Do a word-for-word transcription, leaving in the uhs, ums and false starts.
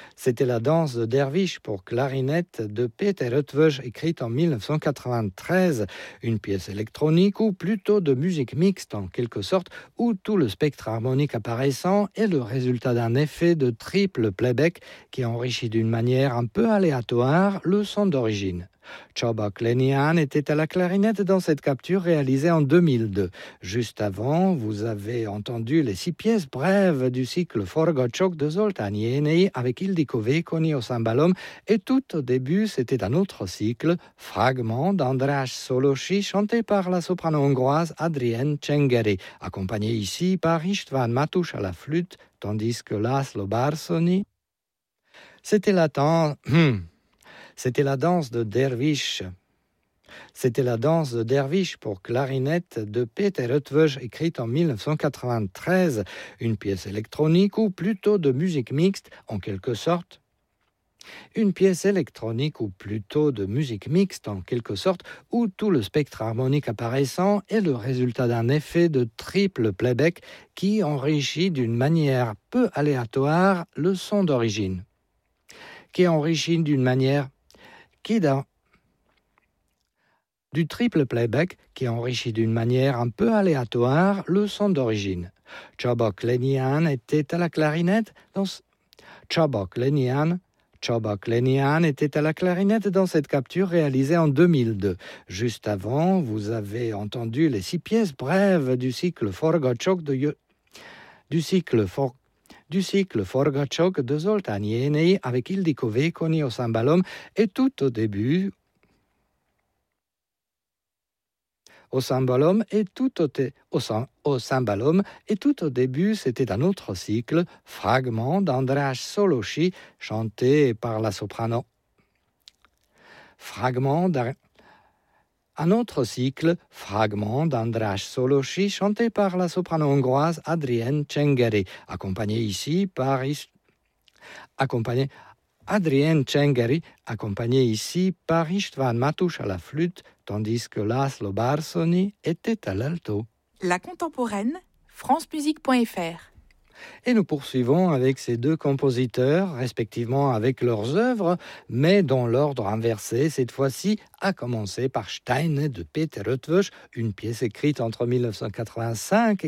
C'était la danse de Derviche pour clarinette de Peter Eötvös, écrite en mille neuf cent quatre-vingt-treize, une pièce électronique ou plutôt de musique mixte en quelque sorte, où tout le spectre harmonique apparaissant est le résultat d'un effet de triple playback qui enrichit d'une manière un peu aléatoire le son d'origine. Csaba Lenihan était à la clarinette dans cette capture réalisée en deux mille deux. Juste avant, vous avez entendu les six pièces brèves du cycle Forgacsok de Zoltán Jénei avec Ildikó Vékonyi au cymbalum, et tout au début, c'était un autre cycle, Fragment d'András Szolósi, chanté par la soprano hongroise Adrienne Csengeri, accompagné ici par István Matús à la flûte, tandis que László Bársony, c'était la temps... C'était la danse de Derviche. C'était la danse de Derviche pour clarinette de Peter Eötvös, écrite en mille neuf cent quatre-vingt-treize, une pièce électronique ou plutôt de musique mixte en quelque sorte. Une pièce électronique ou plutôt de musique mixte en quelque sorte, où tout le spectre harmonique apparaissant est le résultat d'un effet de triple playback qui enrichit d'une manière peu aléatoire le son d'origine. Qui enrichit d'une manière qui dans du triple playback qui enrichit d'une manière un peu aléatoire le son d'origine. Csaba Lenihan était à la clarinette dans Csaba Lenihan Csaba Lenihan était à la clarinette dans cette capture réalisée en deux mille deux. Juste avant, vous avez entendu les six pièces brèves du cycle Forgacsok de du cycle For du cycle Forgacsok de Zoltán Jénei avec Ildikó Vékonyi au cymbalum, et tout au début au cymbalum et tout au, te, au, au cymbalum et tout au début c'était un autre cycle, Fragment d'András Szolósi, chanté par la soprano. Fragment d'un Un autre cycle, Fragment d'András Szolósi, chanté par la soprano hongroise Adrienne Csengeri, accompagné ici par accompagné Adrienne Csengeri, accompagné ici par István Matús à la flûte, tandis que László Bársony était à l'alto. La contemporaine, france musique point f r. Et nous poursuivons avec ces deux compositeurs, respectivement avec leurs œuvres, mais dans l'ordre inversé, cette fois-ci, à commencer par Steine de Peter Eötvös, une pièce écrite entre mille neuf cent quatre-vingt-cinq